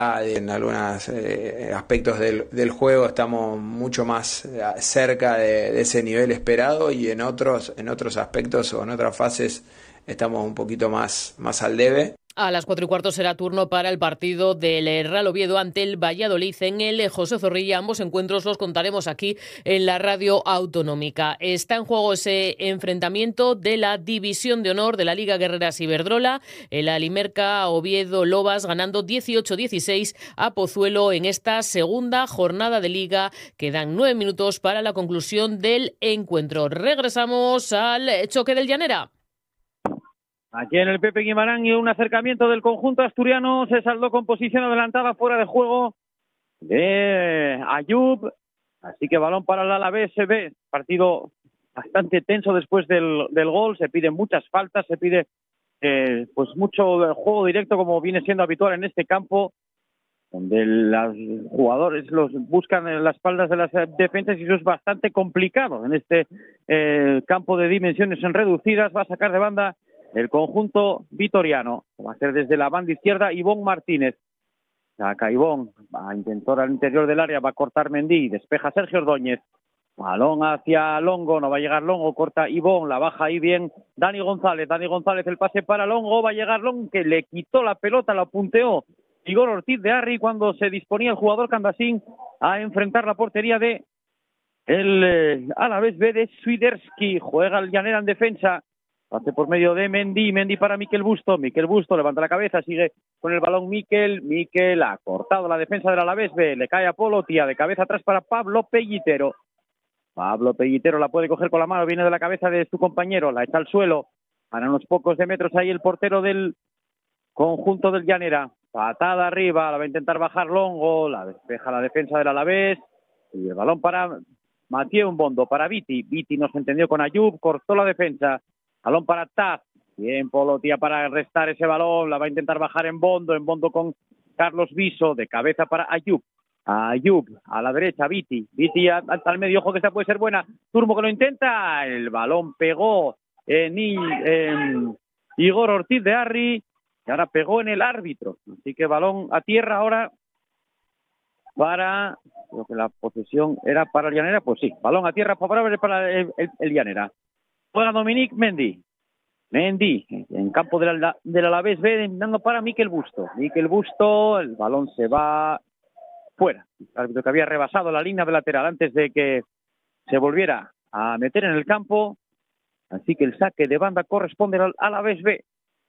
en algunos aspectos del juego estamos mucho más cerca de ese nivel esperado y en otros aspectos o en otras fases estamos un poquito más al debe. A las 4:15 será turno para el partido del Real Oviedo ante el Valladolid en el José Zorrilla. Ambos encuentros los contaremos aquí en la radio autonómica. Está en juego ese enfrentamiento de la División de Honor de la Liga Guerreras Iberdrola. El Alimerca Oviedo Lobas ganando 18-16 a Pozuelo en esta segunda jornada de Liga. Quedan 9 minutos para la conclusión del encuentro. Regresamos al choque del Llanera. Aquí en el Pepe Guimarán y un acercamiento del conjunto asturiano se saldó con posición adelantada fuera de juego de Ayub. Así que balón para el Alavés. Se ve partido bastante tenso después del gol. Se piden muchas faltas, se pide pues mucho juego directo como viene siendo habitual en este campo, donde los jugadores los buscan en las espaldas de las defensas y eso es bastante complicado en este campo de dimensiones reducidas. Va a sacar de banda el conjunto vitoriano. Va a ser desde la banda izquierda Ivón Martínez. Saca Ivón, va a intentar al interior del área, va a cortar Mendy, despeja Sergio Ordóñez. Balón hacia Longo, no va a llegar Longo, corta Ivón, la baja ahí bien Dani González, el pase para Longo, va a llegar Longo, que le quitó la pelota, la punteó Igor Ortiz de Arri cuando se disponía el jugador Candasín a enfrentar la portería de el Alavés B de Swiderski. Juega el Llanera en defensa. Hace por medio de Mendy para Miquel Busto levanta la cabeza, sigue con el balón Miquel ha cortado la defensa del Alavés B, le cae a Polotia, de cabeza atrás para Pablo Pellitero la puede coger con la mano, viene de la cabeza de su compañero, la echa al suelo, a unos pocos de metros ahí el portero del conjunto del Llanera, patada arriba, la va a intentar bajar Longo, la despeja la defensa del Alavés, y el balón para Mathieu Mbondo, para Viti no se entendió con Ayub, cortó la defensa. Balón para Taz, bien Polotia para restar ese balón, la va a intentar bajar en Bondo con Carlos Viso, de cabeza para Ayub a la derecha, Viti al medio, ojo que esta puede ser buena, Turmo que lo intenta, el balón pegó en Igor Ortiz de Arri, y ahora pegó en el árbitro, así que balón a tierra ahora para, creo que la posesión era para el Llanera, pues sí, balón a tierra favorable para el Llanera. Juega Dominic Mendy en campo del Alavés B, dando para Miquel Busto, el balón se va fuera, el árbitro que había rebasado la línea de lateral antes de que se volviera a meter en el campo, así que el saque de banda corresponde al Alavés B.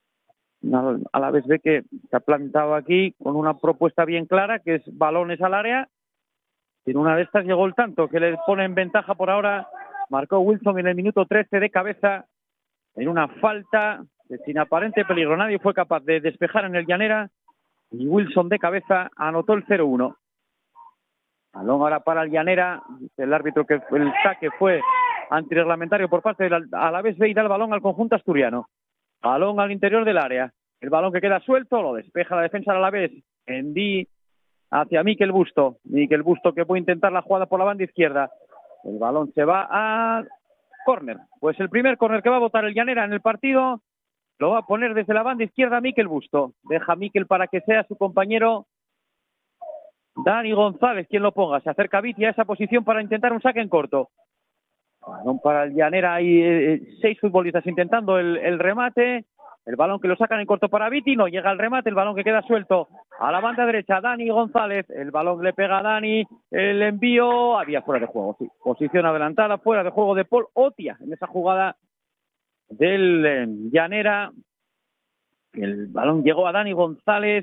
Alavés B que se ha plantado aquí con una propuesta bien clara, que es balones al área. En una de estas llegó el tanto que le pone en ventaja por ahora. Marcó Wilson en el minuto 13 de cabeza en una falta sin aparente peligro. Nadie fue capaz de despejar en el Llanera y Wilson de cabeza anotó el 0-1. Balón ahora para el Llanera. El árbitro que el saque fue antirreglamentario por parte del Alavés B y da el balón al conjunto asturiano. Balón al interior del área. El balón que queda suelto lo despeja la defensa del Alavés. Mendy hacia Miquel Busto que puede intentar la jugada por la banda izquierda. El balón se va a córner. Pues el primer córner que va a botar el Llanera en el partido lo va a poner desde la banda izquierda Miquel Busto. Deja a Miquel para que sea su compañero Dani González quien lo ponga. Se acerca Viti a esa posición para intentar un saque en corto. Balón para el Llanera. Hay 6 futbolistas intentando el remate. El balón que lo sacan en corto para Viti, no llega al remate, el balón que queda suelto a la banda derecha, Dani González, el balón le pega a Dani, el envío, había fuera de juego, sí, posición adelantada, fuera de juego de Paul Otia, en esa jugada del Llanera, el balón llegó a Dani González,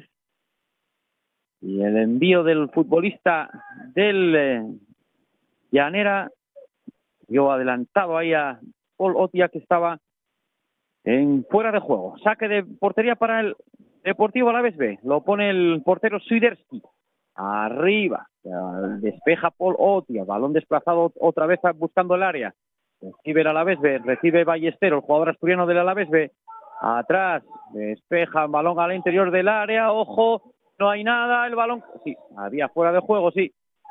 y el envío del futbolista del Llanera, dio adelantado ahí a Paul Otia, que estaba en fuera de juego. Saque de portería para el Deportivo Alavés B. Lo pone el portero Swiderski. Arriba. Despeja Paul Otia. Balón desplazado otra vez buscando el área. Recibe el Alavés B. Recibe Ballestero, el jugador asturiano del Alavés B. Atrás. Despeja balón al interior del área. Ojo. No hay nada. El balón. Sí. Había fuera de juego, sí.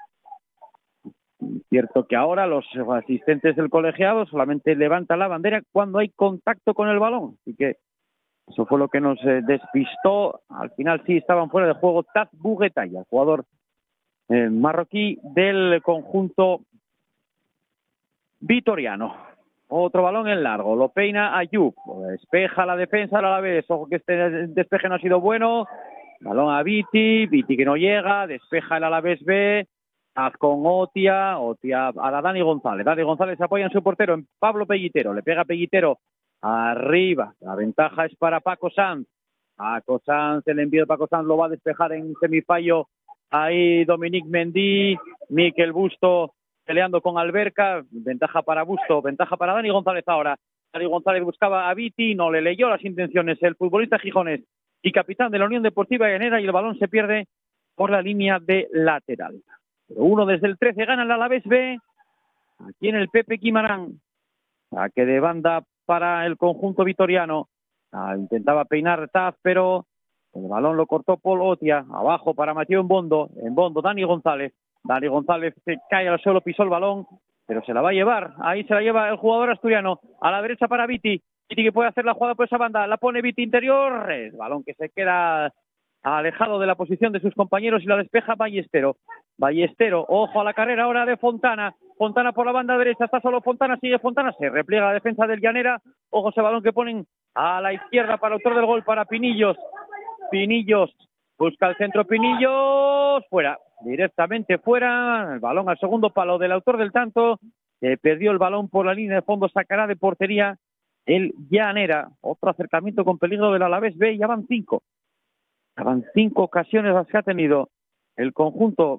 Cierto que ahora los asistentes del colegiado solamente levantan la bandera cuando hay contacto con el balón, así que Eso fue lo que nos despistó. Al final sí estaban fuera de juego Taz Bugetaya, jugador marroquí del conjunto vitoriano. Otro balón en largo, lo peina Ayub, despeja la defensa a la vez. Ojo que este despeje no ha sido bueno. Balón a Viti que no llega, despeja el Alavés B. Haz con Otia a Dani González. Dani González se apoya en su portero, en Pablo Pellitero. Le pega Pellitero arriba. La ventaja es para Paco Sanz. Paco Sanz, el envío de Paco Sanz lo va a despejar en semifallo. Ahí Dominique Mendy, Miquel Busto peleando con Alberca. Ventaja para Busto, ventaja para Dani González ahora. Dani González buscaba a Viti, no le leyó las intenciones el futbolista gijonés y capitán de la Unión Deportiva Llanera, y el balón se pierde por la línea de lateral. Pero uno desde el 13 gana el Alavés B, aquí en el Pepe Quimarán. Saque de banda para el conjunto vitoriano. Intentaba peinar Taz, pero el balón lo cortó Paul Otia. Abajo para Mateo Embondo. Dani González. Dani González se cae al suelo, pisó el balón, pero se la va a llevar. Ahí se la lleva el jugador asturiano. A la derecha para Viti. Viti que puede hacer la jugada por esa banda. La pone Viti interior. El balón que se queda alejado de la posición de sus compañeros y la despeja Ballestero. Ojo a la carrera ahora de Fontana. Fontana por la banda derecha, está solo Fontana, sigue Fontana, se repliega la defensa del Llanera. Ojo ese balón que ponen a la izquierda para el autor del gol, para Pinillos. Pinillos busca el centro, Pinillos, fuera, directamente fuera. El balón al segundo palo del autor del tanto, que perdió el balón por la línea de fondo, sacará de portería el Llanera. Otro acercamiento con peligro del Alavés B, ya van 5. Van 5 ocasiones las que ha tenido el conjunto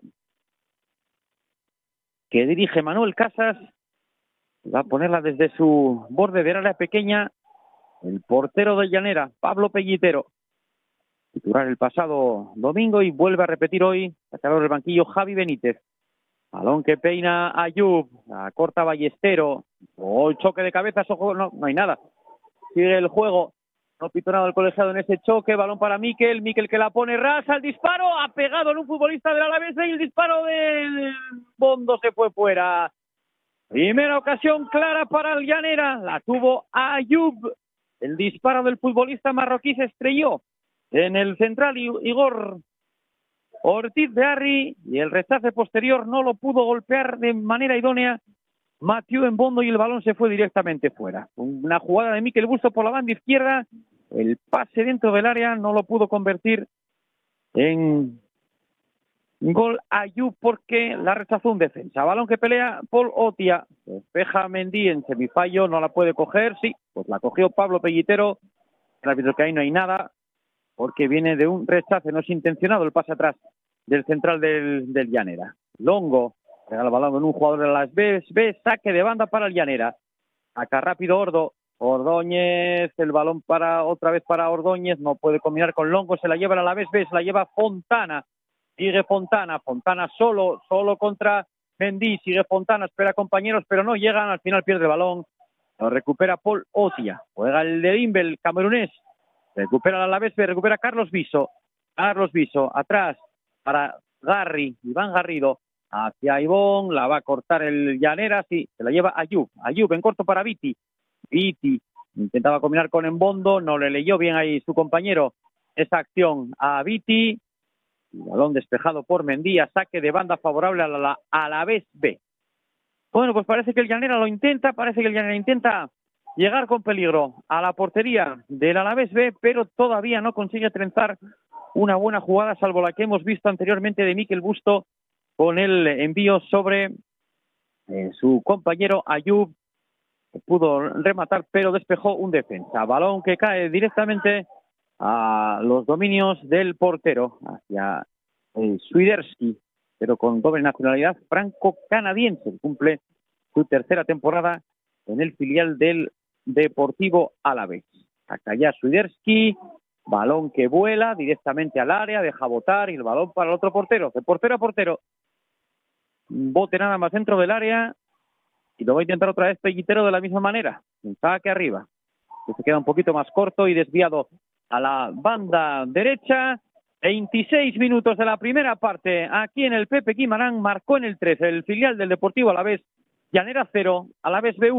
que dirige Manuel Casas. Va a ponerla desde su borde de área pequeña el portero de Llanera, Pablo Pellitero. Titular el pasado domingo y vuelve a repetir hoy, sacador del banquillo, Javi Benítez. Balón que peina Ayub, la corta Ballestero. El choque de cabezas, ojo, no hay nada. Sigue el juego. No pitó nada el colegiado en ese choque. Balón para Miquel que la pone rasa. El disparo ha pegado en un futbolista del Alavés y el disparo del Bondo se fue fuera. Primera ocasión clara para el Llanera. La tuvo Ayub. El disparo del futbolista marroquí se estrelló en el central Igor Ortiz de Arri, y el rechace posterior no lo pudo golpear de manera idónea Mathieu Embondo y el balón se fue directamente fuera. Una jugada de Miquel Busto por la banda izquierda, el pase dentro del área no lo pudo convertir en gol Ayub porque la rechazó un defensa. Balón que pelea Paul Otia, despeja Mendy en semifallo, no la puede coger, sí, pues la cogió Pablo Pellitero. El árbitro que ahí no hay nada porque viene de un rechace, no es intencionado el pase atrás del central del Llanera. Longo regala el balón en un jugador de las B, saque de banda para el Llanera. Acá rápido Ordóñez, el balón otra vez para Ordóñez, no puede combinar con Longo, se la lleva a la vez, se la lleva Fontana, sigue Fontana solo contra Mendy, sigue Fontana, espera compañeros, pero no llegan, al final pierde el balón, lo recupera Paul Otia, juega el de Imbel, camerunés, recupera la vez, recupera Carlos Viso, atrás para Iván Garrido, hacia Ivón, la va a cortar el Llanera, sí, se la lleva Ayub en corto para Viti intentaba combinar con Embondo, no le leyó bien ahí su compañero esa acción a Viti, balón despejado por Mendía, saque de banda favorable a la Alavés B. Bueno, pues parece que el Llanera intenta llegar con peligro a la portería del Alavés B, pero todavía no consigue trenzar una buena jugada, salvo la que hemos visto anteriormente de Miquel Busto, con el envío sobre su compañero Ayub, que pudo rematar, pero despejó un defensa. Balón que cae directamente a los dominios del portero, hacia Swiderski, pero con doble nacionalidad franco-canadiense. Cumple su tercera temporada en el filial del Deportivo Alavés. Acá ya Swiderski, balón que vuela directamente al área, deja botar y el balón para el otro portero, de portero a portero. Bote nada más dentro del área y lo va a intentar otra vez Pellitero de la misma manera, un saque arriba, que se queda un poquito más corto y desviado a la banda derecha. 26 minutos de la primera parte aquí en el Pepe Quimarán, marcó en el 13 el filial del Deportivo Alavés, Llanera 0, Alavés B 1.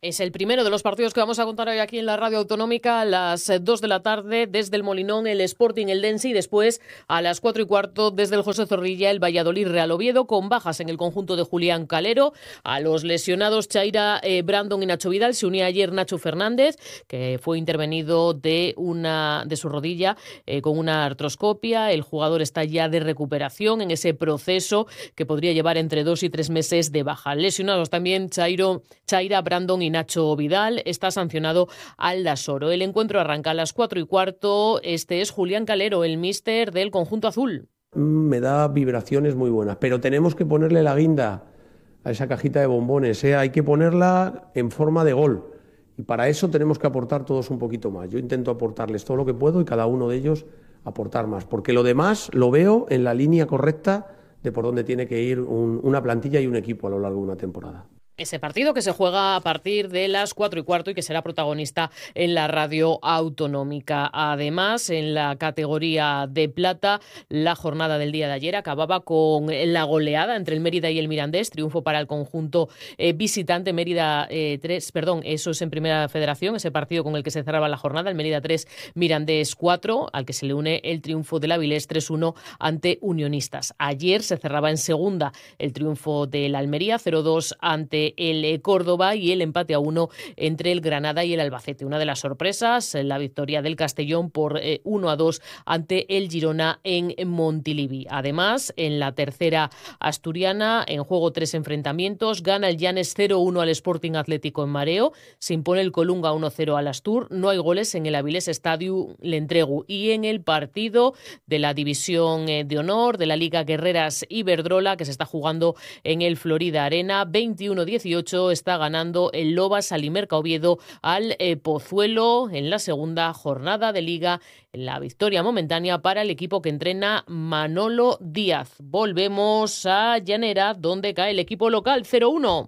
Es el primero de los partidos que vamos a contar hoy aquí en la Radio Autonómica a las 2 de la tarde desde el Molinón, el Sporting, el Dense, y después a las 4:15 desde el José Zorrilla, el Valladolid Real Oviedo, con bajas en el conjunto de Julián Calero. A los lesionados Chaira, Brandon y Nacho Vidal se unía ayer Nacho Fernández, que fue intervenido de su rodilla con una artroscopia. El jugador está ya de recuperación en ese proceso que podría llevar entre 2 y 3 meses de baja. Lesionados también Chaira, Brandon y Nacho Vidal. Está sancionado Aldasoro. El encuentro arranca a las 4:15. Este es Julián Calero, el míster del conjunto azul. Me da vibraciones muy buenas, pero tenemos que ponerle la guinda a esa cajita de bombones, ¿eh? Hay que ponerla en forma de gol y para eso tenemos que aportar todos un poquito más. Yo intento aportarles todo lo que puedo y cada uno de ellos aportar más, porque lo demás lo veo en la línea correcta de por dónde tiene que ir una plantilla y un equipo a lo largo de una temporada. Ese partido que se juega a partir de las 4:15 y que será protagonista en la Radio Autonómica. Además, en la categoría de plata, la jornada del día de ayer acababa con la goleada entre el Mérida y el Mirandés. Triunfo para el conjunto visitante. Mérida 3, eso es en Primera Federación, ese partido con el que se cerraba la jornada. El Mérida 3, Mirandés 4, al que se le une el triunfo del Avilés 3-1 ante Unionistas. Ayer se cerraba en Segunda el triunfo del Almería 0-2 ante el Córdoba y el empate a 1 entre el Granada y el Albacete. Una de las sorpresas, la victoria del Castellón por 1-2 ante el Girona en Montilivi. Además, en la tercera asturiana, en juego 3 enfrentamientos, gana el Llanes 0-1 al Sporting Atlético en Mareo, se impone el Colunga 1-0 al Astur, no hay goles en el Avilés Stadium Lentregu, y en el partido de la división de honor de la Liga Guerreras Iberdrola, que se está jugando en el Florida Arena, 21-18 está ganando el Lobas Alimerca Oviedo al Pozuelo en la segunda jornada de Liga, en la victoria momentánea para el equipo que entrena Manolo Díaz. Volvemos a Llanera, donde cae el equipo local 0-1.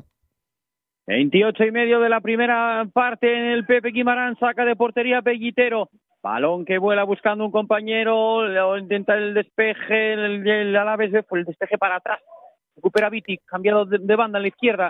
28:30 de la primera parte en el Pepe Guimarán, saca de portería Pellitero. Balón que vuela buscando un compañero, intenta el despeje, el Alavés fue el despeje para atrás. Recupera Viti, cambiado de banda en la izquierda.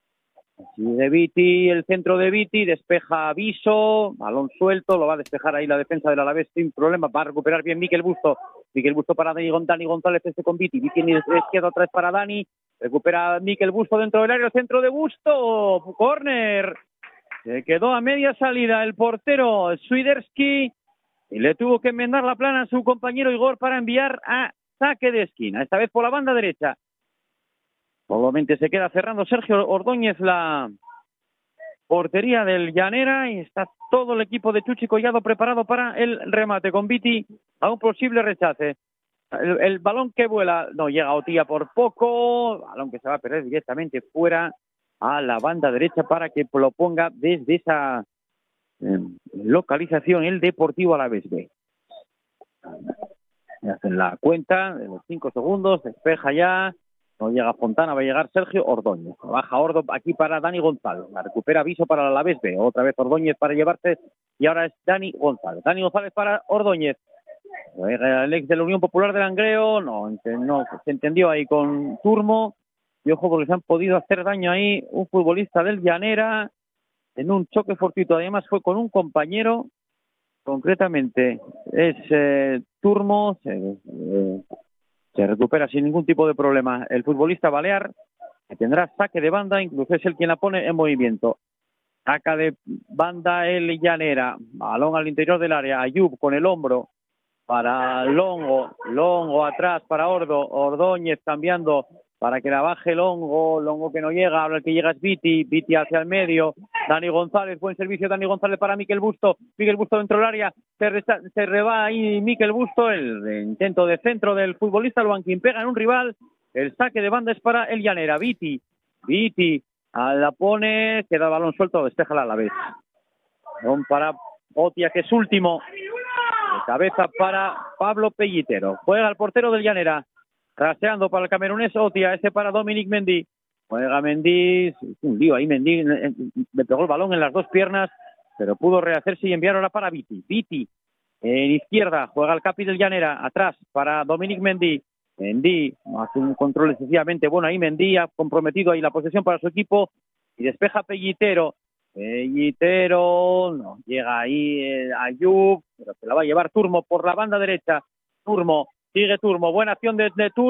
De Viti, el centro de Viti, despeja Viso, balón suelto, lo va a despejar ahí la defensa del Alavés sin problema, va a recuperar bien Miquel Busto para Dani González con Viti en la izquierda otra vez para Dani, recupera Miquel Busto dentro del área, el centro de Busto, córner, se quedó a media salida el portero Swiderski y le tuvo que enmendar la plana a su compañero Igor para enviar a saque de esquina, esta vez por la banda derecha. Obviamente se queda cerrando Sergio Ordóñez la portería del Llanera y está todo el equipo de Chuchi Collado preparado para el remate con Viti a un posible rechace. El balón que vuela, no llega Otía por poco, balón que se va a perder directamente fuera a la banda derecha para que lo ponga desde esa localización el Deportivo Alavés B. Hacen la cuenta de los 5 segundos, despeja ya. No llega Fontana, va a llegar Sergio Ordóñez. Baja Ordo aquí para Dani González. La recupera Aviso para la Alavés B. Otra vez Ordóñez para llevarse. Y ahora es Dani González. Dani González para Ordóñez. El ex de la Unión Popular de Langreo. No se entendió ahí con Turmo. Y ojo porque se han podido hacer daño ahí un futbolista del Llanera. En un choque fortuito. Además fue con un compañero. Concretamente es Turmo. Se recupera sin ningún tipo de problema el futbolista balear, que tendrá saque de banda, incluso es el quien la pone en movimiento. Saca de banda el Llanera, balón al interior del área, Ayub con el hombro para Longo atrás para Ordóñez cambiando para que la baje Longo que no llega, ahora el que llega es Viti hacia el medio, Dani González, buen servicio Dani González para Miquel Busto dentro del área, se reba ahí Miquel Busto, el intento de centro del futbolista, Luanquín pega en un rival, el saque de banda es para el Llanera, Viti la pone, queda el balón suelto, despeja la Alavés. Balón para Otia, que es último, de cabeza para Pablo Pellitero, juega el portero del Llanera, raseando para el camerunés Otia, ese para Dominic Mendy. Juega Mendy, un lío ahí Mendy, le pegó el balón en las dos piernas, pero pudo rehacerse y enviar ahora para Viti. Viti en izquierda, juega el capi del Llanera, atrás para Dominic Mendy. Mendy hace un control excesivamente bueno ahí, Mendy ha comprometido ahí la posesión para su equipo y despeja Pellitero. Guitero, no llega ahí Ayub, pero se la va a llevar Turmo por la banda derecha. Turmo, sigue Turmo, buena acción de Turmo.